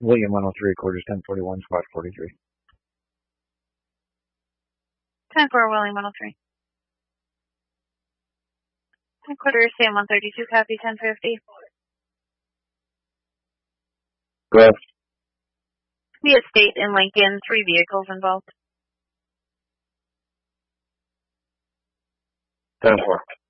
William 103, quarters 1041, squad 43. 10-4, William 103. Quarters Sam 132, copy 1050. Go ahead. The estate in Lincoln, 3 vehicles involved. 10-4.